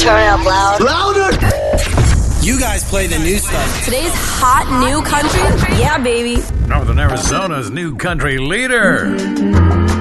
Turn it up loud. Louder! You guys play the new stuff. Today's hot new country? Yeah, baby. Northern Arizona's new country leader.